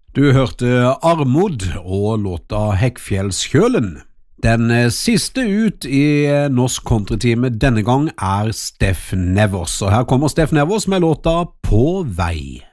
Du hørte Armod og låta Hekkfjellskjølen. Den siste ut i norsk countrytime denne gang er Steff Nevers, og her kommer Steff Nevers med låta På vei.